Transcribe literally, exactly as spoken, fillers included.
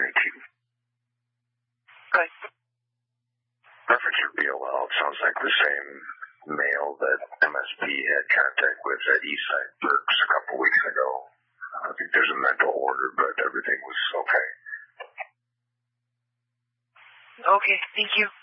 Thank you. Good. Reference your B O L. It sounds like the same male that M S P had contact with at Eastside Perks a couple weeks ago. I think there's a mental order, but everything was okay. Okay, thank you.